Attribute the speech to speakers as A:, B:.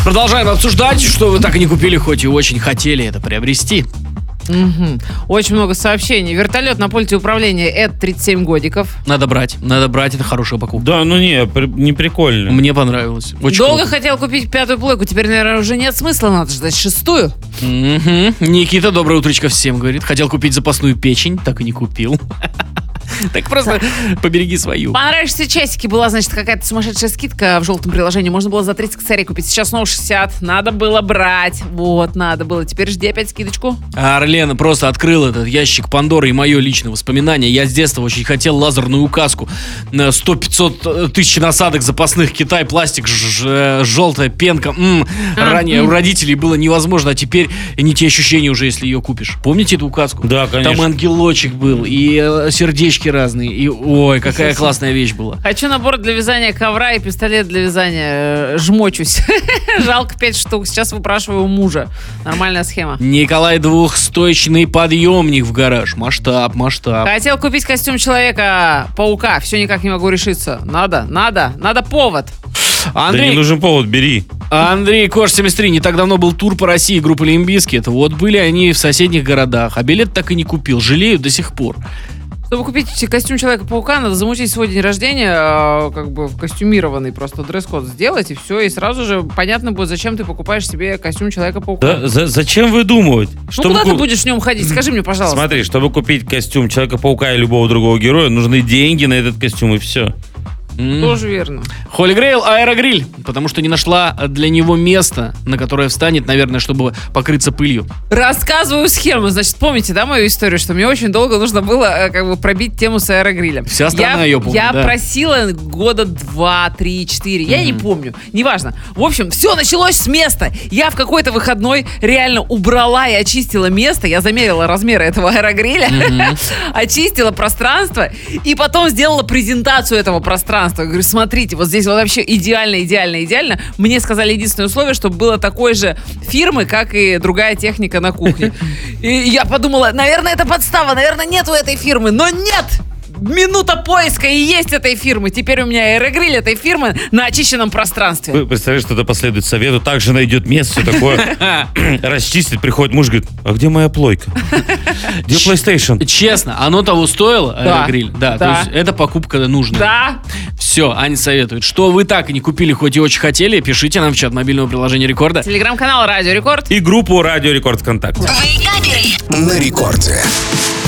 A: Продолжаем обсуждать, что вы так и не купили, хоть и очень хотели это приобрести.
B: Угу. Очень много сообщений. Вертолет на пульте управления, это 37 годиков.
A: Надо брать, это хорошая покупка.
C: Да, не прикольно.
A: Мне понравилось. Очень
B: Долго
A: круто.
B: хотел купить 5-ю плойку, теперь, наверное, уже нет смысла, надо ждать 6-ю.
A: Никита, доброе утречко всем, говорит. Хотел купить запасную печень, так и не купил. Так просто побереги свою.
B: Понравишься часики, была, значит, какая-то сумасшедшая скидка в желтом приложении. Можно было за 30 косарей купить. Сейчас снова 60. Надо было брать. Вот, надо было. Теперь жди опять скидочку.
A: А Орлена просто открыл этот ящик Пандоры и мое личное воспоминание. Я с детства очень хотел лазерную указку. 100-500 тысяч насадок запасных, Китай, пластик, желтая пенка. Ранее у родителей было невозможно, а теперь не те ощущения уже, если ее купишь. Помните эту указку?
C: Да, конечно.
A: Там ангелочек был, и сердечки разные. И ой, какая классная вещь была.
B: Хочу набор для вязания ковра и пистолет для вязания. Жмочусь. Жалко 5 штук. Сейчас выпрашиваю у мужа. Нормальная схема.
A: Николай, двухстойчный подъемник в гараж. Масштаб.
B: Хотел купить костюм Человека-паука. Все никак не могу решиться. Надо повод.
C: Да не нужен повод, бери.
A: Андрей Кош 73. Не так давно был тур по России группы Limp Bizkit. Вот были они в соседних городах, а билет так и не купил. Жалею до сих пор.
B: Чтобы купить костюм Человека-паука, надо замутить свой день рождения, как бы в костюмированный, просто дресс-код сделать, и все, и сразу же понятно будет, зачем ты покупаешь себе костюм Человека-паука.
C: Да, зачем выдумывать?
B: Куда ты будешь в нем ходить? Скажи мне, пожалуйста.
C: Смотри, чтобы купить костюм Человека-паука и любого другого героя, нужны деньги на этот костюм, и все.
B: Тоже верно.
A: Холли Грейл аэрогриль, потому что не нашла для него места, на которое встанет, наверное, чтобы покрыться пылью.
B: Рассказываю схему. Значит, помните, да, мою историю, что мне очень долго нужно было как бы пробить тему с аэрогрилем.
A: Вся страна ее помнит,
B: Я
A: да.
B: просила года 2, 3, 4. Я не помню. Неважно. В общем, все началось с места. Я в какой-то выходной реально убрала и очистила место. Я замерила размеры этого аэрогриля, очистила пространство и потом сделала презентацию этого пространства. Я говорю, смотрите, вот здесь вот вообще идеально. Мне сказали единственное условие, чтобы было такой же фирмы, как и другая техника на кухне. И я подумала, наверное, это подстава, наверное, нет у этой фирмы, но нет! Минута поиска и есть этой фирмы. Теперь у меня аэрогриль этой фирмы на очищенном пространстве.
C: Вы представляете, что это последует совету, также найдет место, все такое, расчистит, приходит муж, говорит, а где моя плойка? Где PlayStation?
A: Честно, оно того стоило, аэрогриль? Да. То есть это покупка нужная.
B: Да.
A: Все, Аня советует. Что вы так и не купили, хоть и очень хотели, пишите нам в чат мобильного приложения Рекорда.
B: Телеграм-канал Радио Рекорд.
C: И группу Радио Рекорд ВКонтакте.
D: На рекорде.